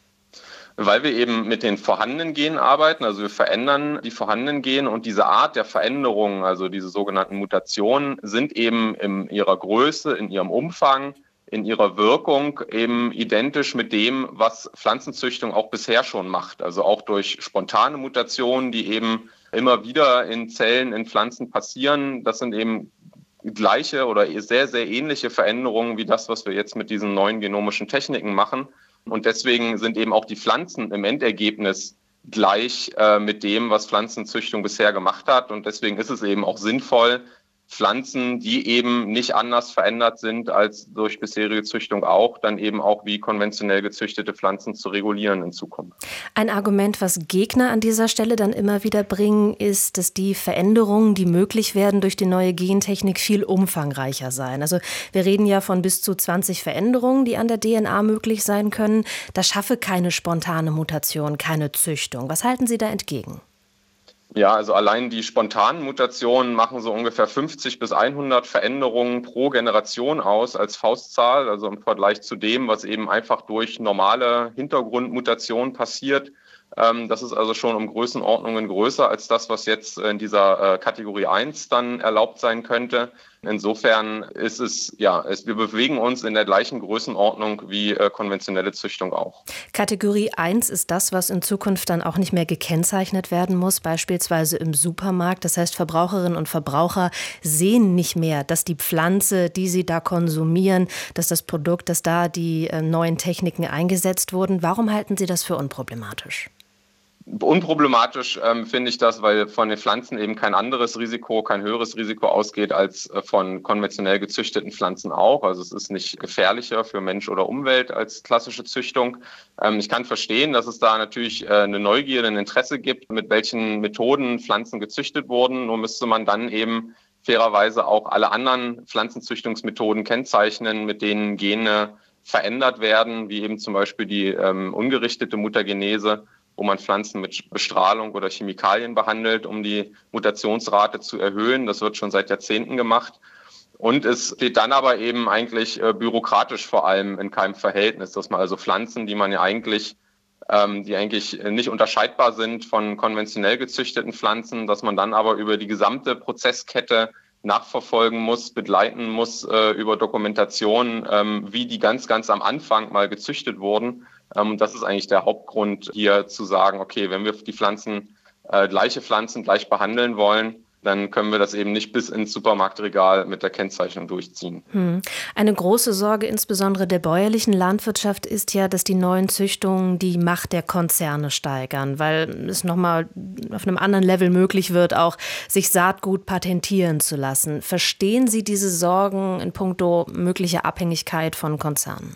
Weil wir eben mit den vorhandenen Genen arbeiten, also wir verändern die vorhandenen Gene und diese Art der Veränderung, also diese sogenannten Mutationen, sind eben in ihrer Größe, in ihrem Umfang, in ihrer Wirkung eben identisch mit dem, was Pflanzenzüchtung auch bisher schon macht. Also auch durch spontane Mutationen, die eben immer wieder in Zellen, in Pflanzen passieren. Das sind eben gleiche oder sehr, sehr ähnliche Veränderungen wie das, was wir jetzt mit diesen neuen genomischen Techniken machen. Und deswegen sind eben auch die Pflanzen im Endergebnis gleich mit dem, was Pflanzenzüchtung bisher gemacht hat. Und deswegen ist es eben auch sinnvoll, Pflanzen, die eben nicht anders verändert sind als durch bisherige Züchtung auch, dann eben auch wie konventionell gezüchtete Pflanzen zu regulieren in Zukunft. Ein Argument, was Gegner an dieser Stelle dann immer wieder bringen, ist, dass die Veränderungen, die möglich werden durch die neue Gentechnik, viel umfangreicher seien. Also wir reden ja von bis zu 20 Veränderungen, die an der DNA möglich sein können. Das schaffe keine spontane Mutation, keine Züchtung. Was halten Sie da entgegen? Ja, also allein die spontanen Mutationen machen so ungefähr 50 bis 100 Veränderungen pro Generation aus als Faustzahl, also im Vergleich zu dem, was eben einfach durch normale Hintergrundmutationen passiert. Das ist also schon um Größenordnungen größer als das, was jetzt in dieser Kategorie 1 dann erlaubt sein könnte. Insofern ist es, wir bewegen uns in der gleichen Größenordnung wie konventionelle Züchtung auch. Kategorie 1 ist das, was in Zukunft dann auch nicht mehr gekennzeichnet werden muss, beispielsweise im Supermarkt. Das heißt, Verbraucherinnen und Verbraucher sehen nicht mehr, dass die Pflanze, die sie da konsumieren, dass das Produkt, dass da die neuen Techniken eingesetzt wurden. Warum halten Sie das für unproblematisch? Unproblematisch finde ich das, weil von den Pflanzen eben kein anderes Risiko, kein höheres Risiko ausgeht als von konventionell gezüchteten Pflanzen auch. Also es ist nicht gefährlicher für Mensch oder Umwelt als klassische Züchtung. Ich kann verstehen, dass es da natürlich eine Neugierde, ein Interesse gibt, mit welchen Methoden Pflanzen gezüchtet wurden. Nur müsste man dann eben fairerweise auch alle anderen Pflanzenzüchtungsmethoden kennzeichnen, mit denen Gene verändert werden, wie eben zum Beispiel die ungerichtete Mutagenese, wo man Pflanzen mit Bestrahlung oder Chemikalien behandelt, um die Mutationsrate zu erhöhen. Das wird schon seit Jahrzehnten gemacht. Und es steht dann aber eben eigentlich bürokratisch vor allem in keinem Verhältnis, dass man also Pflanzen, die man ja eigentlich nicht unterscheidbar sind von konventionell gezüchteten Pflanzen, dass man dann aber über die gesamte Prozesskette nachverfolgen muss, begleiten muss über Dokumentation, wie die ganz, ganz am Anfang mal gezüchtet wurden. Das ist eigentlich der Hauptgrund, hier zu sagen, okay, wenn wir die Pflanzen, gleiche Pflanzen gleich behandeln wollen, dann können wir das eben nicht bis ins Supermarktregal mit der Kennzeichnung durchziehen. Eine große Sorge insbesondere der bäuerlichen Landwirtschaft ist ja, dass die neuen Züchtungen die Macht der Konzerne steigern, weil es nochmal auf einem anderen Level möglich wird, auch sich Saatgut patentieren zu lassen. Verstehen Sie diese Sorgen in puncto möglicher Abhängigkeit von Konzernen?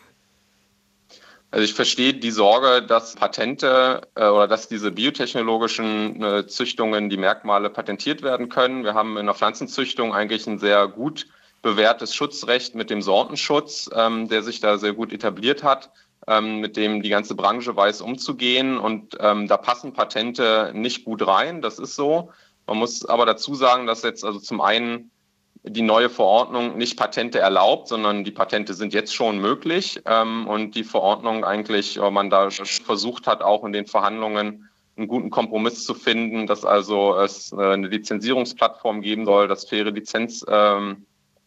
Also ich verstehe die Sorge, dass Patente oder dass diese biotechnologischen Züchtungen, die Merkmale patentiert werden können. Wir haben in der Pflanzenzüchtung eigentlich ein sehr gut bewährtes Schutzrecht mit dem Sortenschutz, der sich da sehr gut etabliert hat, mit dem die ganze Branche weiß umzugehen. Und da passen Patente nicht gut rein, das ist so. Man muss aber dazu sagen, dass jetzt also zum einen die neue Verordnung nicht Patente erlaubt, sondern die Patente sind jetzt schon möglich. Und die Verordnung eigentlich, man da versucht hat, auch in den Verhandlungen einen guten Kompromiss zu finden, dass also es eine Lizenzierungsplattform geben soll, dass faire Lizenzbedingungen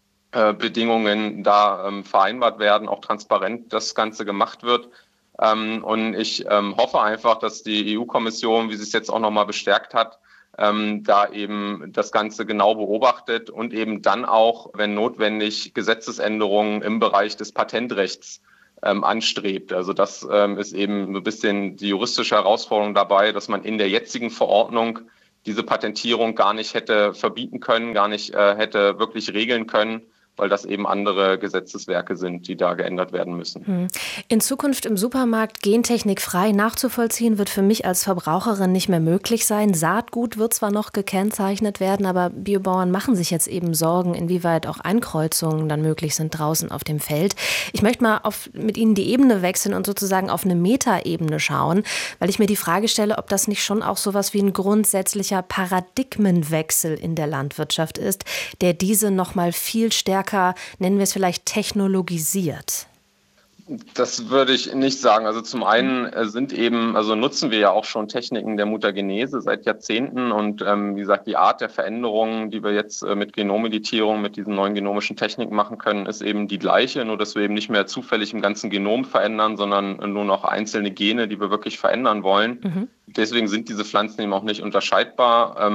da vereinbart werden, auch transparent das Ganze gemacht wird. Und ich hoffe einfach, dass die EU-Kommission, wie sie es jetzt auch nochmal bestärkt hat, da eben das Ganze genau beobachtet und eben dann auch, wenn notwendig, Gesetzesänderungen im Bereich des Patentrechts anstrebt. Also das ist eben ein bisschen die juristische Herausforderung dabei, dass man in der jetzigen Verordnung diese Patentierung gar nicht hätte verbieten können, gar nicht hätte wirklich regeln können, weil das eben andere Gesetzeswerke sind, die da geändert werden müssen. In Zukunft im Supermarkt gentechnikfrei nachzuvollziehen, wird für mich als Verbraucherin nicht mehr möglich sein. Saatgut wird zwar noch gekennzeichnet werden, aber Biobauern machen sich jetzt eben Sorgen, inwieweit auch Einkreuzungen dann möglich sind draußen auf dem Feld. Ich möchte mal mit Ihnen die Ebene wechseln und sozusagen auf eine Metaebene schauen, weil ich mir die Frage stelle, ob das nicht schon auch sowas wie ein grundsätzlicher Paradigmenwechsel in der Landwirtschaft ist, der diese noch mal viel stärker, nennen wir es vielleicht, technologisiert? Das würde ich nicht sagen. Also zum einen nutzen wir ja auch schon Techniken der Mutagenese seit Jahrzehnten und wie gesagt, die Art der Veränderungen, die wir jetzt mit Genomeditierung, mit diesen neuen genomischen Techniken machen können, ist eben die gleiche, nur dass wir eben nicht mehr zufällig im ganzen Genom verändern, sondern nur noch einzelne Gene, die wir wirklich verändern wollen. Deswegen sind diese Pflanzen eben auch nicht unterscheidbar.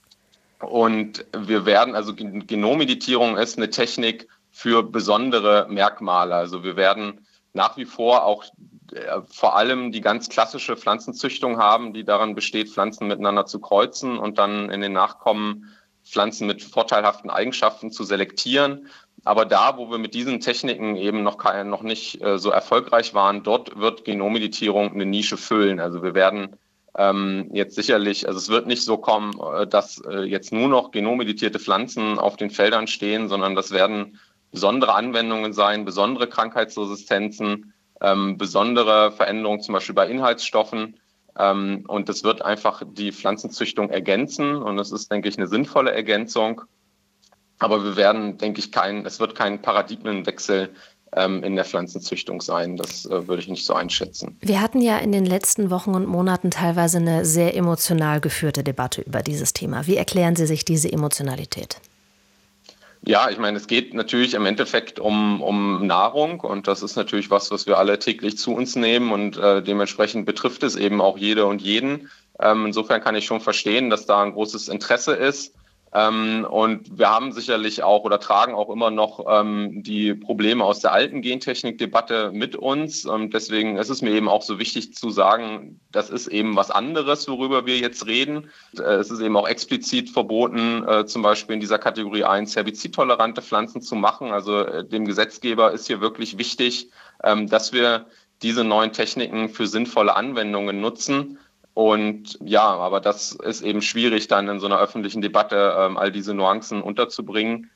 Und Genomeditierung ist eine Technik für besondere Merkmale. Also wir werden nach wie vor auch vor allem die ganz klassische Pflanzenzüchtung haben, die daran besteht, Pflanzen miteinander zu kreuzen und dann in den Nachkommen Pflanzen mit vorteilhaften Eigenschaften zu selektieren. Aber da, wo wir mit diesen Techniken eben noch nicht so erfolgreich waren, dort wird Genomeditierung eine Nische füllen. Also wir werden jetzt sicherlich, also es wird nicht so kommen, dass jetzt nur noch genomeditierte Pflanzen auf den Feldern stehen, sondern das werden besondere Anwendungen sein, besondere Krankheitsresistenzen, besondere Veränderungen zum Beispiel bei Inhaltsstoffen. Und das wird einfach die Pflanzenzüchtung ergänzen und das ist, denke ich, eine sinnvolle Ergänzung. Aber wir werden, denke ich, es wird kein Paradigmenwechsel in der Pflanzenzüchtung sein. Das würde ich nicht so einschätzen. Wir hatten ja in den letzten Wochen und Monaten teilweise eine sehr emotional geführte Debatte über dieses Thema. Wie erklären Sie sich diese Emotionalität? Ja, ich meine, es geht natürlich im Endeffekt um Nahrung und das ist natürlich was wir alle täglich zu uns nehmen und dementsprechend betrifft es eben auch jede und jeden. Insofern kann ich schon verstehen, dass da ein großes Interesse ist. Und wir haben sicherlich auch oder tragen auch immer noch die Probleme aus der alten Gentechnik-Debatte mit uns. Und deswegen ist es mir eben auch so wichtig zu sagen, das ist eben was anderes, worüber wir jetzt reden. Es ist eben auch explizit verboten, zum Beispiel in dieser Kategorie 1 herbizidtolerante Pflanzen zu machen. Also dem Gesetzgeber ist hier wirklich wichtig, dass wir diese neuen Techniken für sinnvolle Anwendungen nutzen. Und ja, aber das ist eben schwierig, dann in so einer öffentlichen Debatte all diese Nuancen unterzubringen.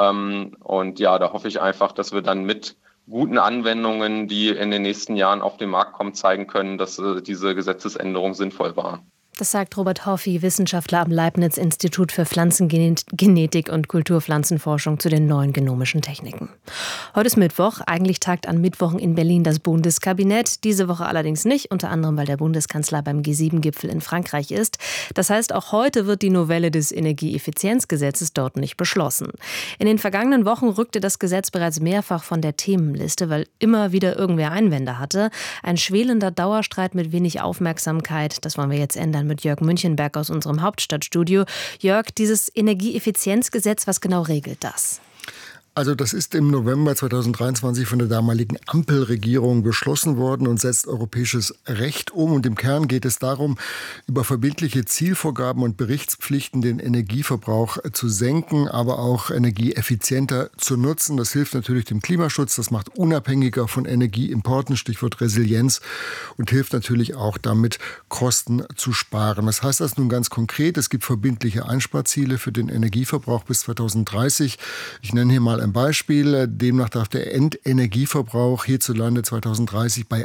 Und ja, da hoffe ich einfach, dass wir dann mit guten Anwendungen, die in den nächsten Jahren auf den Markt kommen, zeigen können, dass diese Gesetzesänderung sinnvoll war. Das sagt Robert Hoffi, Wissenschaftler am Leibniz-Institut für Pflanzengenetik und Kulturpflanzenforschung zu den neuen genomischen Techniken. Heute ist Mittwoch. Eigentlich tagt an Mittwochen in Berlin das Bundeskabinett. Diese Woche allerdings nicht, unter anderem, weil der Bundeskanzler beim G7-Gipfel in Frankreich ist. Das heißt, auch heute wird die Novelle des Energieeffizienzgesetzes dort nicht beschlossen. In den vergangenen Wochen rückte das Gesetz bereits mehrfach von der Themenliste, weil immer wieder irgendwer Einwände hatte. Ein schwelender Dauerstreit mit wenig Aufmerksamkeit. Das wollen wir jetzt ändern mit Jörg Münchenberg aus unserem Hauptstadtstudio. Jörg, dieses Energieeffizienzgesetz, was genau regelt das? Also das ist im November 2023 von der damaligen Ampelregierung beschlossen worden und setzt europäisches Recht um. Und im Kern geht es darum, über verbindliche Zielvorgaben und Berichtspflichten den Energieverbrauch zu senken, aber auch energieeffizienter zu nutzen. Das hilft natürlich dem Klimaschutz, das macht unabhängiger von Energieimporten, Stichwort Resilienz, und hilft natürlich auch damit, Kosten zu sparen. Was heißt das nun ganz konkret? Es gibt verbindliche Einsparziele für den Energieverbrauch bis 2030. Ich nenne hier mal ein Beispiel. Demnach darf der Endenergieverbrauch hierzulande 2030 bei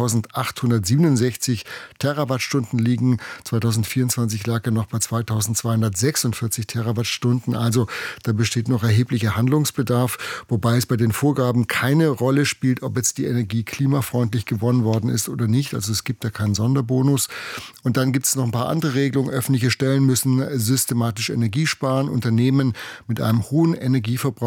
1867 Terawattstunden liegen. 2024 lag er noch bei 2246 Terawattstunden. Also da besteht noch erheblicher Handlungsbedarf, wobei es bei den Vorgaben keine Rolle spielt, ob jetzt die Energie klimafreundlich gewonnen worden ist oder nicht. Also es gibt da keinen Sonderbonus. Und dann gibt es noch ein paar andere Regelungen. Öffentliche Stellen müssen systematisch Energie sparen. Unternehmen mit einem hohen Energieverbrauch müssen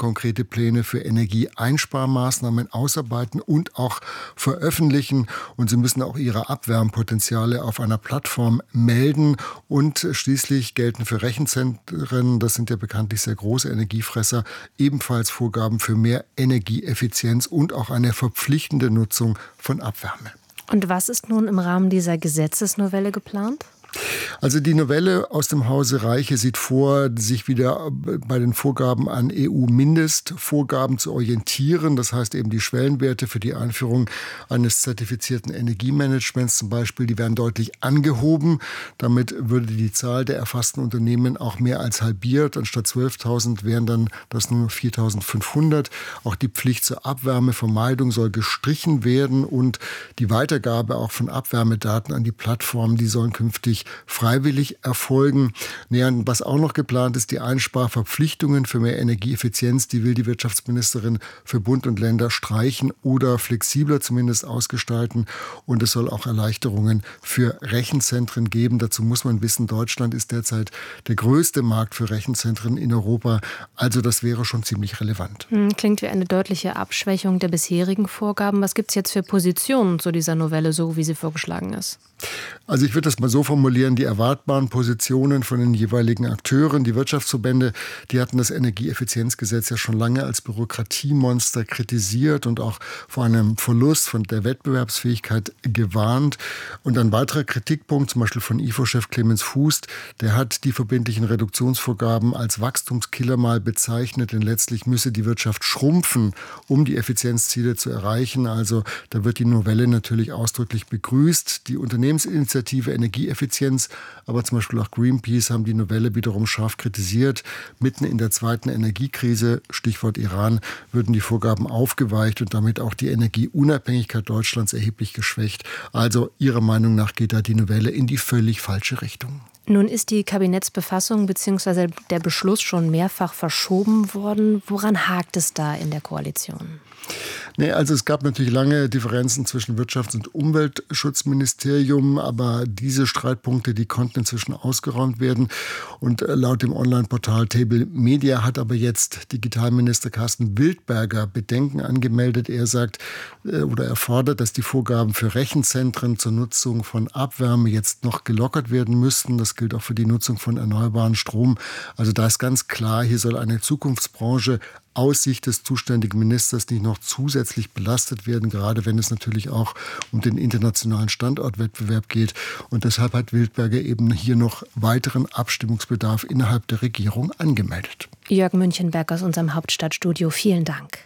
konkrete Pläne für Energieeinsparmaßnahmen ausarbeiten und auch veröffentlichen. Und sie müssen auch ihre Abwärmpotenziale auf einer Plattform melden. Und schließlich gelten für Rechenzentren, das sind ja bekanntlich sehr große Energiefresser, ebenfalls Vorgaben für mehr Energieeffizienz und auch eine verpflichtende Nutzung von Abwärme. Und was ist nun im Rahmen dieser Gesetzesnovelle geplant? Also die Novelle aus dem Hause Reiche sieht vor, sich wieder bei den Vorgaben an EU-Mindestvorgaben zu orientieren. Das heißt eben die Schwellenwerte für die Einführung eines zertifizierten Energiemanagements zum Beispiel, die werden deutlich angehoben. Damit würde die Zahl der erfassten Unternehmen auch mehr als halbiert. Anstatt 12.000 wären dann das nur 4.500. Auch die Pflicht zur Abwärmevermeidung soll gestrichen werden und die Weitergabe auch von Abwärmedaten an die Plattformen, die sollen künftig freiwillig erfolgen. Was auch noch geplant ist, die Einsparverpflichtungen für mehr Energieeffizienz, die will die Wirtschaftsministerin für Bund und Länder streichen oder flexibler zumindest ausgestalten. Und es soll auch Erleichterungen für Rechenzentren geben. Dazu muss man wissen, Deutschland ist derzeit der größte Markt für Rechenzentren in Europa. Also das wäre schon ziemlich relevant. Klingt wie eine deutliche Abschwächung der bisherigen Vorgaben. Was gibt es jetzt für Positionen zu dieser Novelle, so wie sie vorgeschlagen ist? Also ich würde das mal so formulieren, die erwartbaren Positionen von den jeweiligen Akteuren, die Wirtschaftsverbände, die hatten das Energieeffizienzgesetz ja schon lange als Bürokratiemonster kritisiert und auch vor einem Verlust von der Wettbewerbsfähigkeit gewarnt. Und ein weiterer Kritikpunkt, zum Beispiel von IFO-Chef Clemens Fuß, der hat die verbindlichen Reduktionsvorgaben als Wachstumskiller mal bezeichnet, denn letztlich müsse die Wirtschaft schrumpfen, um die Effizienzziele zu erreichen. Also da wird die Novelle natürlich ausdrücklich begrüßt. Die Unternehmensinitiative Energieeffizienz, aber zum Beispiel auch Greenpeace haben die Novelle wiederum scharf kritisiert. Mitten in der zweiten Energiekrise, Stichwort Iran, würden die Vorgaben aufgeweicht und damit auch die Energieunabhängigkeit Deutschlands erheblich geschwächt. Also ihrer Meinung nach geht da die Novelle in die völlig falsche Richtung. Nun ist die Kabinettsbefassung bzw. der Beschluss schon mehrfach verschoben worden. Woran hakt es da in der Koalition? Also es gab natürlich lange Differenzen zwischen Wirtschafts- und Umweltschutzministerium, aber diese Streitpunkte, die konnten inzwischen ausgeräumt werden. Und laut dem Online-Portal Table Media hat aber jetzt Digitalminister Carsten Wildberger Bedenken angemeldet. Er sagt oder er fordert, dass die Vorgaben für Rechenzentren zur Nutzung von Abwärme jetzt noch gelockert werden müssten. Das gilt auch für die Nutzung von erneuerbaren Strom. Also da ist ganz klar, hier soll eine Zukunftsbranche aus Sicht des zuständigen Ministers nicht noch zusätzlich belastet werden, gerade wenn es natürlich auch um den internationalen Standortwettbewerb geht. Und deshalb hat Wildberger eben hier noch weiteren Abstimmungsbedarf innerhalb der Regierung angemeldet. Jörg Münchenberg aus unserem Hauptstadtstudio, vielen Dank.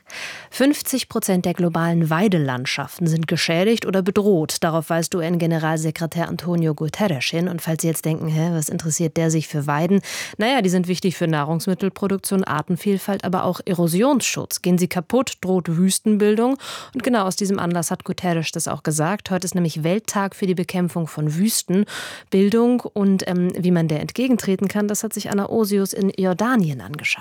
50% der globalen Weidelandschaften sind geschädigt oder bedroht. Darauf weist UN-Generalsekretär Antonio Guterres hin. Und falls Sie jetzt denken, was interessiert der sich für Weiden? Die sind wichtig für Nahrungsmittelproduktion, Artenvielfalt, aber auch Erosionsschutz. Gehen sie kaputt, droht Wüstenbildung. Und genau aus diesem Anlass hat Guterres das auch gesagt. Heute ist nämlich Welttag für die Bekämpfung von Wüstenbildung. Und wie man der entgegentreten kann, das hat sich Anna Osius in Jordanien angeschaut.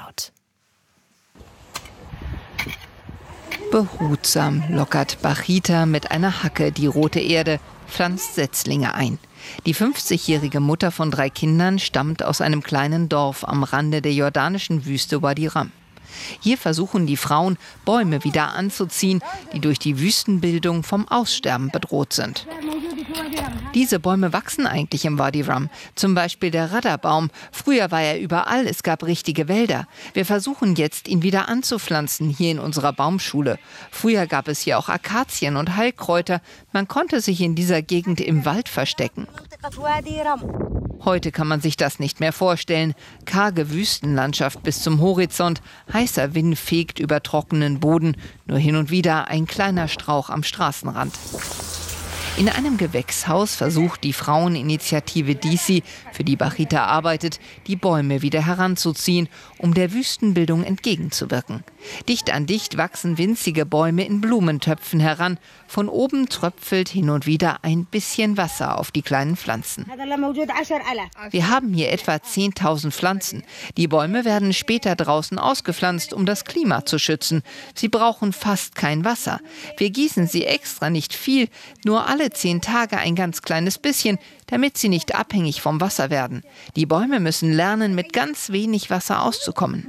Behutsam lockert Bachita mit einer Hacke die rote Erde, pflanzt Setzlinge ein. Die 50-jährige Mutter von 3 Kindern stammt aus einem kleinen Dorf am Rande der jordanischen Wüste Wadi Rum. Hier versuchen die Frauen, Bäume wieder anzuziehen, die durch die Wüstenbildung vom Aussterben bedroht sind. Diese Bäume wachsen eigentlich im Wadi Rum, zum Beispiel der Radderbaum. Früher war er überall, es gab richtige Wälder. Wir versuchen jetzt, ihn wieder anzupflanzen, hier in unserer Baumschule. Früher gab es hier auch Akazien und Heilkräuter. Man konnte sich in dieser Gegend im Wald verstecken. Heute kann man sich das nicht mehr vorstellen. Karge Wüstenlandschaft bis zum Horizont, heißer Wind fegt über trockenen Boden, nur hin und wieder ein kleiner Strauch am Straßenrand. In einem Gewächshaus versucht die Fraueninitiative DC, für die Bachita arbeitet, die Bäume wieder heranzuziehen, um der Wüstenbildung entgegenzuwirken. Dicht an dicht wachsen winzige Bäume in Blumentöpfen heran. Von oben tröpfelt hin und wieder ein bisschen Wasser auf die kleinen Pflanzen. Wir haben hier etwa 10.000 Pflanzen. Die Bäume werden später draußen ausgepflanzt, um das Klima zu schützen. Sie brauchen fast kein Wasser. Wir gießen sie extra nicht viel, nur alle 10 Tage ein ganz kleines bisschen, damit sie nicht abhängig vom Wasser werden. Die Bäume müssen lernen, mit ganz wenig Wasser auszukommen.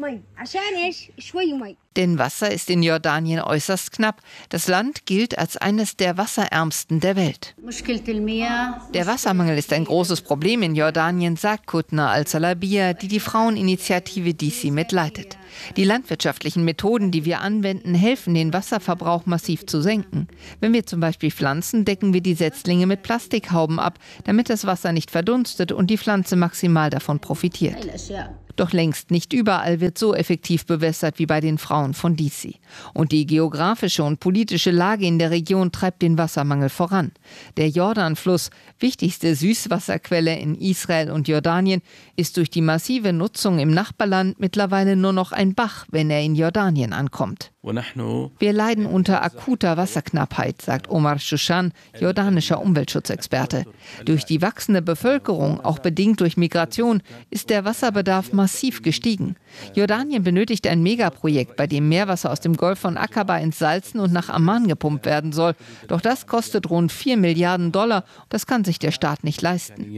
Denn Wasser ist in Jordanien äußerst knapp. Das Land gilt als eines der wasserärmsten der Welt. Der Wassermangel ist ein großes Problem in Jordanien, sagt Kutna Al-Salabia, die Fraueninitiative DISI mitleitet. Die landwirtschaftlichen Methoden, die wir anwenden, helfen, den Wasserverbrauch massiv zu senken. Wenn wir zum Beispiel pflanzen, decken wir die Setzlinge mit Plastikhauben ab, damit das Wasser nicht verdunstet und die Pflanze maximal davon profitiert. Doch längst nicht überall wird so effektiv bewässert wie bei den Frauen von DISI. Und die geografische und politische Lage in der Region treibt den Wassermangel voran. Der Jordanfluss, wichtigste Süßwasserquelle in Israel und Jordanien, ist durch die massive Nutzung im Nachbarland mittlerweile nur noch ein Bach, wenn er in Jordanien ankommt. Wir leiden unter akuter Wasserknappheit, sagt Omar Shushan, jordanischer Umweltschutzexperte. Durch die wachsende Bevölkerung, auch bedingt durch Migration, ist der Wasserbedarf massiv gestiegen. Jordanien benötigt ein Megaprojekt, bei dem Meerwasser aus dem Golf von Aqaba ins Salzen und nach Amman gepumpt werden soll. Doch das kostet rund 4 Milliarden $. Das kann sich der Staat nicht leisten.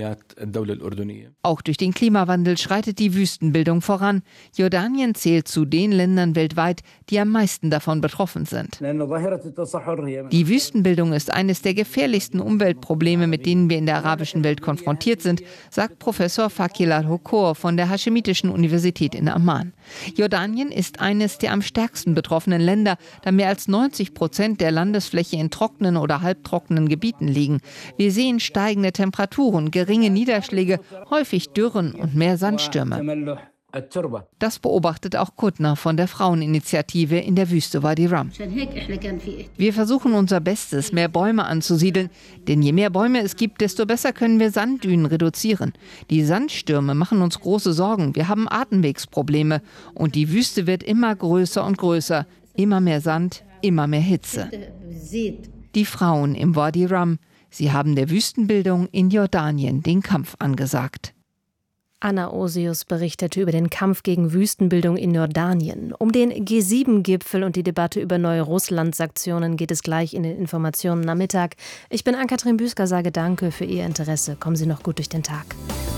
Auch durch den Klimawandel schreitet die Wüstenbildung voran. Jordanien zählt zu den Ländern weltweit, die am meisten davon betroffen sind. Die Wüstenbildung ist eines der gefährlichsten Umweltprobleme, mit denen wir in der arabischen Welt konfrontiert sind, sagt Professor Fakil al-Hokor von der Haschemitischen Universität in Amman. Jordanien ist eines der am stärksten betroffenen Länder, da mehr als 90% der Landesfläche in trockenen oder halbtrockenen Gebieten liegen. Wir sehen steigende Temperaturen, geringe Niederschläge, häufig Dürren und mehr Sandstürme. Das beobachtet auch Kutna von der Fraueninitiative in der Wüste Wadi Rum. Wir versuchen unser Bestes, mehr Bäume anzusiedeln. Denn je mehr Bäume es gibt, desto besser können wir Sanddünen reduzieren. Die Sandstürme machen uns große Sorgen. Wir haben Atemwegsprobleme. Und die Wüste wird immer größer und größer. Immer mehr Sand, immer mehr Hitze. Die Frauen im Wadi Rum, sie haben der Wüstenbildung in Jordanien den Kampf angesagt. Anna Osius berichtete über den Kampf gegen Wüstenbildung in Jordanien. Um den G7-Gipfel und die Debatte über neue Russland-Sanktionen geht es gleich in den Informationen am Mittag. Ich bin Ann-Kathrin Büsker, sage danke für Ihr Interesse. Kommen Sie noch gut durch den Tag.